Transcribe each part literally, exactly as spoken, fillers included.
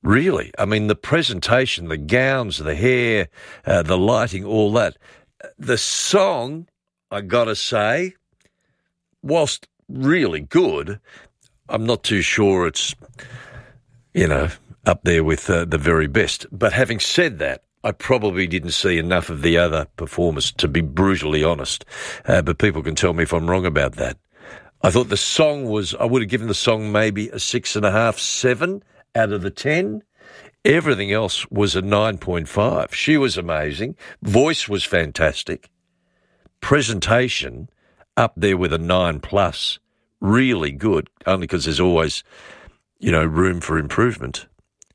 really. I mean, the presentation, the gowns, the hair, uh, the lighting, all that. The song, I got to say, whilst really good, I'm not too sure it's, you know, up there with uh, the very best. But having said that, I probably didn't see enough of the other performers, to be brutally honest. Uh, but people can tell me if I'm wrong about that. I thought the song was, I would have given the song maybe a six and a half, seven out of the ten. Everything else was a nine point five. She was amazing. Voice was fantastic. Presentation up there with a nine plus. Really good, only because there's always, you know, room for improvement.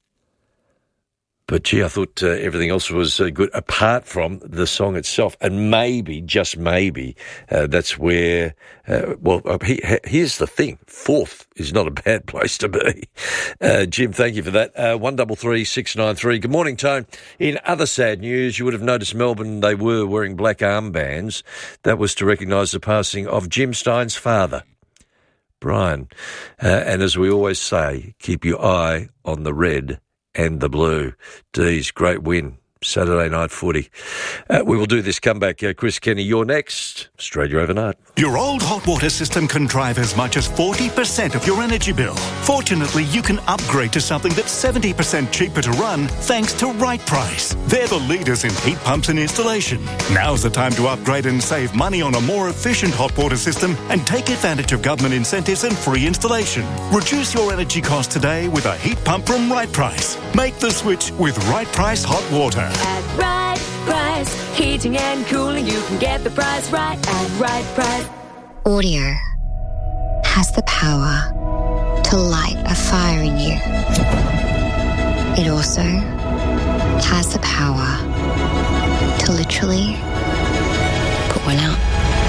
But, gee, I thought uh, everything else was uh, good, apart from the song itself. And maybe, just maybe, uh, that's where, uh, well, uh, he, here's the thing. Fourth is not a bad place to be. Uh, Jim, thank you for that. Uh, one double three six nine three. Good morning, Tone. In other sad news, you would have noticed Melbourne, they were wearing black armbands. That was to recognise the passing of Jim Stein's father, Brian. Uh, and as we always say, keep your eye on the red and the blue. D's great win, Saturday night footy. Uh, we will do this comeback. Uh, Chris Kenny, you're next. Australia Overnight. Your old hot water system can drive as much as forty percent of your energy bill. Fortunately, you can upgrade to something that's seventy percent cheaper to run thanks to Right Price. They're the leaders in heat pumps and installation. Now's the time to upgrade and save money on a more efficient hot water system and take advantage of government incentives and free installation. Reduce your energy costs today with a heat pump from Right Price. Make the switch with Right Price Hot Water. At Right Price, heating and cooling, you can get the price right at Right Price. Audio has the power to light a fire in you. It also has the power to literally put one out.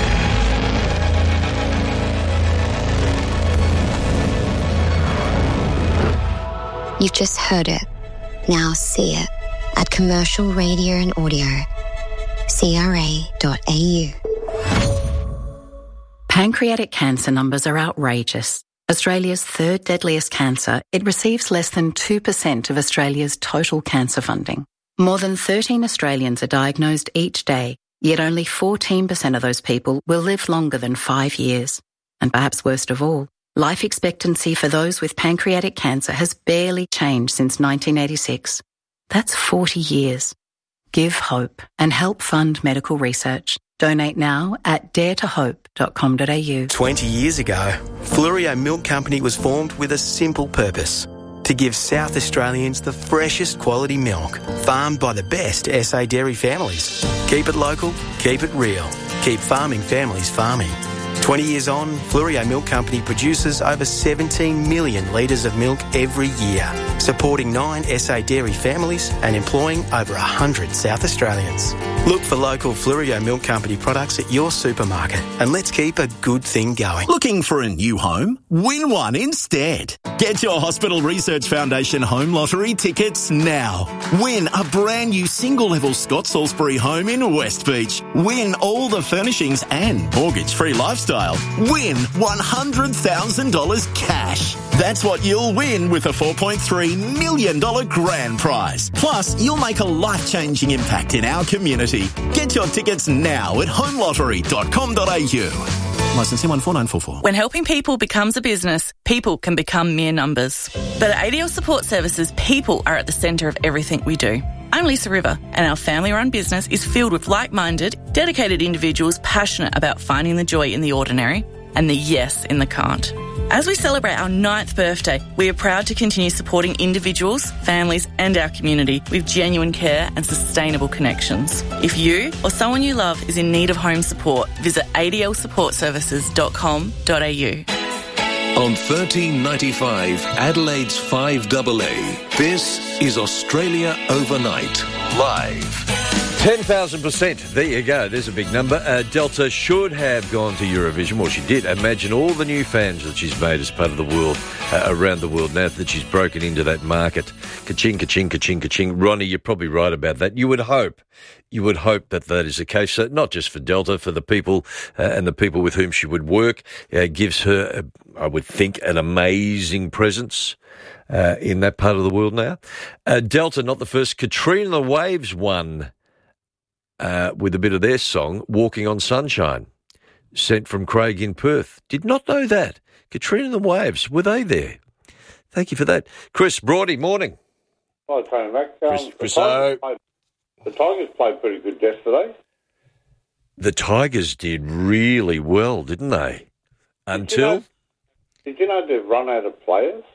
You've just heard it. Now see it at Commercial Radio and Audio, c r a dot a u. Pancreatic cancer numbers are outrageous. Australia's third deadliest cancer, it receives less than two percent of Australia's total cancer funding. More than thirteen Australians are diagnosed each day, yet only fourteen percent of those people will live longer than five years. And perhaps worst of all, life expectancy for those with pancreatic cancer has barely changed since nineteen eighty-six. That's forty years. Give hope and help fund medical research. Donate now at dare to hope dot com dot a u. twenty years ago, Flurio Milk Company was formed with a simple purpose: to give South Australians the freshest quality milk, farmed by the best S A dairy families. Keep it local, keep it real, keep farming families farming. twenty years on, Flurio Milk Company produces over seventeen million litres of milk every year, supporting nine S A dairy families and employing over one hundred South Australians. Look for local Flurio Milk Company products at your supermarket and let's keep a good thing going. Looking for a new home? Win one instead. Get your Hospital Research Foundation Home Lottery tickets now. Win a brand new single-level Scott Salisbury home in West Beach. Win all the furnishings and mortgage-free lifestyle. Win one hundred thousand dollars cash. That's what you'll win with a four point three million dollars grand prize. Plus, you'll make a life-changing impact in our community. Get your tickets now at home lottery dot com dot a u. Licensing one four nine four four. When helping people becomes a business, people can become mere numbers. But at A D L Support Services, people are at the centre of everything we do. I'm Lisa River, and our family-run business is filled with like-minded, dedicated individuals passionate about finding the joy in the ordinary and the yes in the can't. As we celebrate our ninth birthday, we are proud to continue supporting individuals, families and our community with genuine care and sustainable connections. If you or someone you love is in need of home support, visit a d l support services dot com dot a u. On thirteen ninety-five, Adelaide's five A A, this is Australia Overnight, live. ten thousand percent. There you go. There's a big number. Uh, Delta should have gone to Eurovision. Well, she did. Imagine all the new fans that she's made as part of the world, uh, around the world, now that she's broken into that market. Ka-ching, ka-ching, ka-ching, ka-ching. Ronnie, you're probably right about that. You would hope, you would hope that that is the case. So not just for Delta, for the people uh, and the people with whom she would work. Uh, gives her, uh, I would think, an amazing presence uh, in that part of the world now. Uh, Delta, not the first. Katrina and the Waves won. Uh, with a bit of their song, Walking on Sunshine, sent from Craig in Perth. Did not know that. Katrina and the Waves, were they there? Thank you for that. Chris Brody, morning. Hi, Tony Mac. Um, Chris, the, Chris Tigers played, the Tigers played pretty good yesterday. The Tigers did really well, didn't they? Until? Did you know, did you know they've run out of players?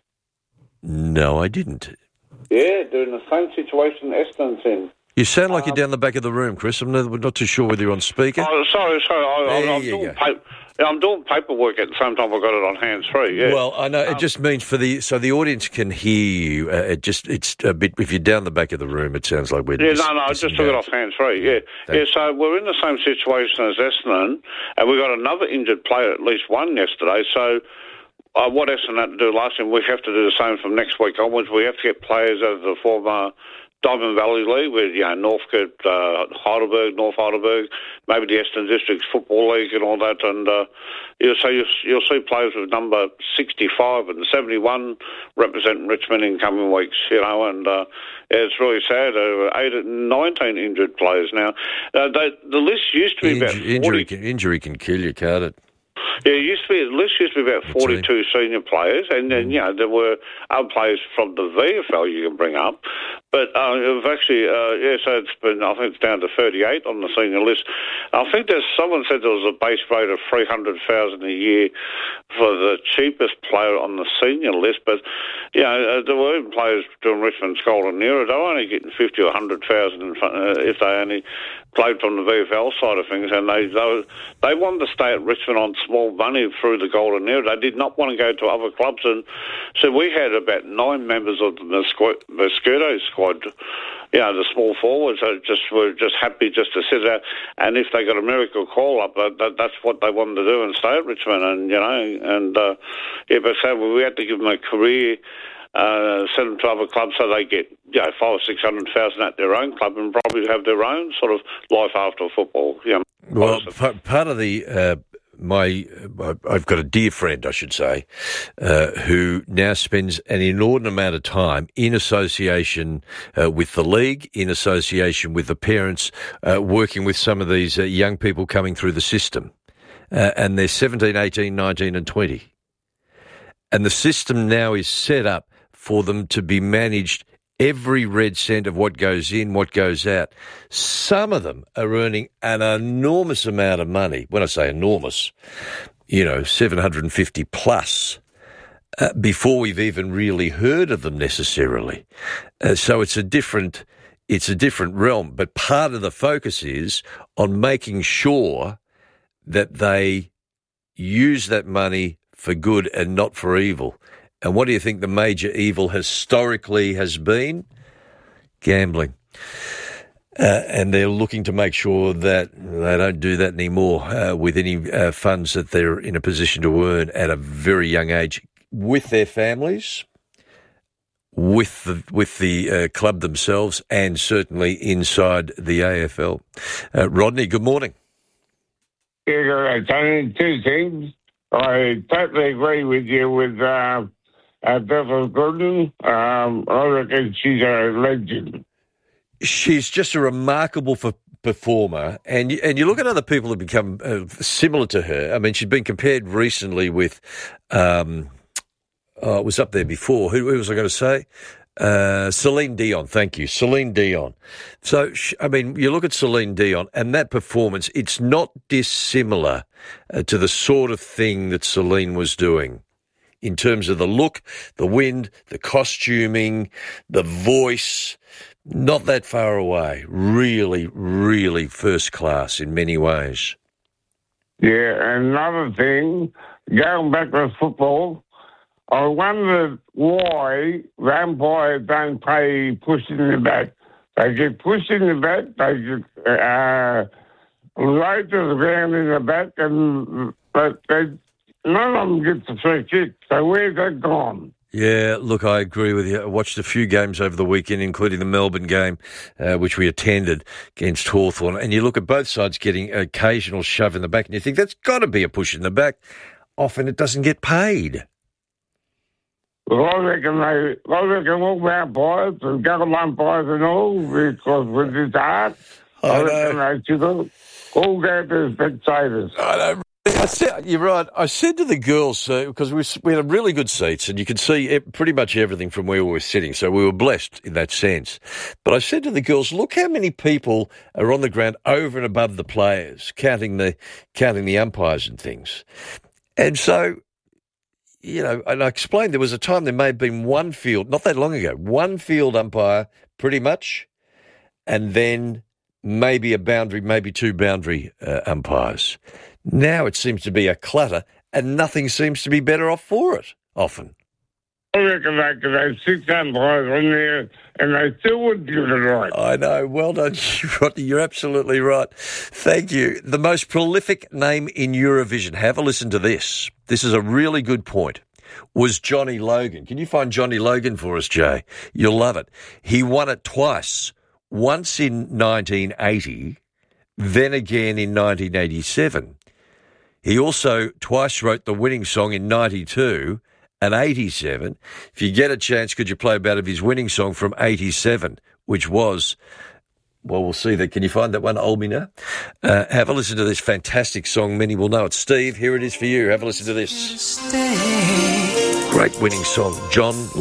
No, I didn't. Yeah, they're in the same situation Essendon's in. You sound like um, you're down the back of the room, Chris. I'm not, not too sure whether you're on speaker. Oh, sorry, sorry. I, there I'm, you doing go. paper, I'm doing paperwork at the same time. I've got it on hands-free, yeah. Well, I know, um, it just means for the, so the audience can hear you. Uh, it just, it's a bit, if you're down the back of the room, it sounds like we're Yeah, dis- no, no, I just took it off hands-free, yeah. Yeah, so we're in the same situation as Essendon, and we got another injured player, at least one yesterday, so... Uh, what Essendon had to do last time, we have to do the same from next week onwards. We have to get players out of the former Diamond Valley League with, you know, Northcote, uh, Heidelberg, North Heidelberg, maybe the Eastern Districts Football League and all that. And uh, you'll, so you'll, you'll see players with number sixty-five and seventy-one representing Richmond in coming weeks, you know, and uh, yeah, it's really sad. There uh, eight, nineteen injured players now. Uh, they, the list used to be Inju- about forty. Injury can, injury can kill you, can't it? Yeah, it used to be, the list used to be about forty-two senior players, and then, you know, there were other players from the V F L you can bring up. But uh, it was actually, uh, yeah, so it's been, I think it's down to thirty-eight on the senior list. I think there's, someone said there was a base rate of three hundred thousand a year for the cheapest player on the senior list, but, you know, uh, there were even players doing Richmond's Golden Era. They were only getting fifty or one hundred thousand uh, if they only played from the V F L side of things, and they, they, were, they wanted to stay at Richmond on small money through the Golden Era. They did not want to go to other clubs, and so we had about nine members of the Mosquito squad, you know, the small forwards, that just were just happy just to sit out, and if they got a miracle call up, that, that, that's what they wanted to do and stay at Richmond, and you know, and uh, yeah, but so we had to give them a career. Uh, send them to other clubs so they get, you know, five or six hundred thousand at their own club and probably have their own sort of life after football. You know, well, p- part of the uh, my uh, I've got a dear friend, I should say, uh, who now spends an inordinate amount of time in association uh, with the league, in association with the parents, uh, working with some of these uh, young people coming through the system, uh, and they're seventeen, eighteen, nineteen, and twenty, and the system now is set up for them to be managed every red cent of what goes in, what goes out. Some of them are earning an enormous amount of money. When I say enormous, you know, seven hundred fifty plus, uh, before we've even really heard of them necessarily. Uh, so it's a different, it's a different realm. But part of the focus is on making sure that they use that money for good and not for evil. And what do you think the major evil historically has been? Gambling. Uh, and they're looking to make sure that they don't do that anymore uh, with any uh, funds that they're in a position to earn at a very young age with their families, with the with the uh, club themselves, and certainly inside the A F L. Uh, Rodney, good morning. Yeah, Tony, two things. I totally agree with you with uh, uh, Bethel Gordon. Um, I reckon she's a legend. She's just a remarkable for, performer, and you, and you look at other people that become uh, similar to her. I mean, she's been compared recently with, um, oh, it was up there before. Who, who was I going to say? Uh, Celine Dion, thank you. Celine Dion. So, I mean, you look at Celine Dion and that performance, it's not dissimilar uh, to the sort of thing that Celine was doing in terms of the look, the wind, the costuming, the voice, not that far away. Really, really first class in many ways. Yeah, another thing, going back to football, I wondered why Vampire don't play pushing the back. They get pushed in the back. They get uh, laid to the ground in the back, and but they, none of them get the free kick. So where's that gone? Yeah, look, I agree with you. I watched a few games over the weekend, including the Melbourne game, uh, which we attended against Hawthorn. And you look at both sides getting an occasional shove in the back, and you think that's got to be a push in the back. Often it doesn't get paid. Well, I reckon they, I reckon all the umpires and government umpires and all, because with this art, I, I reckon they should all, all go to spectators. I know. I said, you're right. I said to the girls, uh, because we, we had really good seats and you could see it, pretty much everything from where we were sitting, so we were blessed in that sense. But I said to the girls, look how many people are on the ground over and above the players, counting the counting the umpires and things. And so, you know, and I explained there was a time there may have been one field, not that long ago, one field umpire pretty much, and then maybe a boundary, maybe two boundary uh, umpires. Now it seems to be a clutter, and nothing seems to be better off for it, often. I reckon they could have six umpires on there, and they still wouldn't give it right. I know. Well done, Rodney. You're absolutely right. Thank you. The most prolific name in Eurovision, have a listen to this. This is a really good point, was Johnny Logan. Can you find Johnny Logan for us, Jay? You'll love it. He won it twice, once in nineteen eighty, then again in nineteen eighty-seven. He also twice wrote the winning song in ninety-two and eighty-seven. If you get a chance, could you play a bit of his winning song from eighty-seven, which was, well, we'll see that. Can you find that one, Olmina? Uh, have a listen to this fantastic song. Many will know it. Steve, here it is for you. Have a listen to this. Great winning song, John